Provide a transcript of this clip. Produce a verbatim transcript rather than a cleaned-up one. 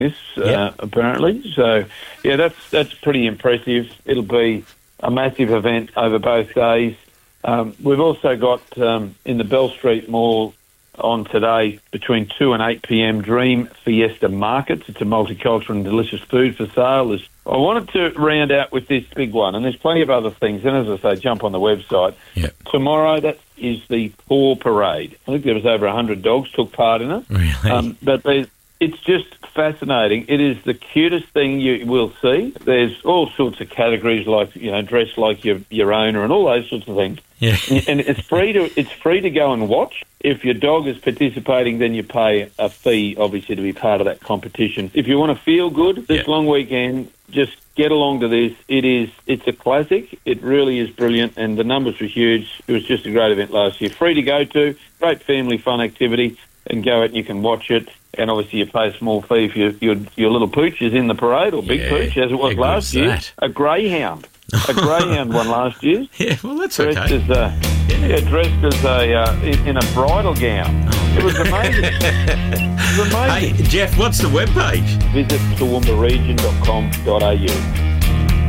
this, uh, Yep. apparently. So, yeah, that's that's pretty impressive. It'll be a massive event over both days. Um, we've also got um, in the Bell Street Mall on today between two and eight p.m. Dream Fiesta Markets. It's a multicultural and delicious food for sale. There's, I wanted to round out with this big one, and there's plenty of other things. And as I say, jump on the website. Yep. Tomorrow, that is the Paw Parade. I think there was over one hundred dogs took part in it. Really? Um, but there's, it's just fascinating. It is the cutest thing you will see. There's all sorts of categories, like, you know, dress like your your owner and all those sorts of things. Yeah. And it's free to it's free to go and watch. If your dog is participating, then you pay a fee, obviously, to be part of that competition. If you want to feel good this Yeah. long weekend, just get along to this. It is it's a classic. It really is brilliant, and the numbers were huge. It was just a great event last year. Free to go to, great family fun activity, and go out and you can watch it. And obviously you pay a small fee if your your, your little pooch is in the parade, or big Yeah. pooch, as it was How last good is year. that? A greyhound. A greyhound won last year. Yeah, well, that's Dressed okay. as a, yeah, dressed as a uh, in, in a bridal gown. It was amazing. It was amazing. Hey, Jeff, what's the webpage? Visit toowoomba region dot com dot a u.